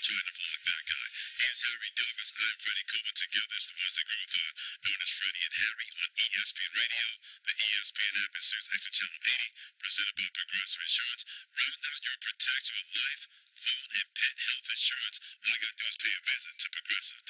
trying to block that guy. He is Harry Douglas. I am Freddie Coleman. Together, it's the ones that grow with known as Freddie and Harry on ESPN Radio, the ESPN app, and Sirius XM Channel 80, presented by Progressive Insurance. Round out your protection with life, phone, and pet health insurance. All you gotta do is pay a visit to Progressive.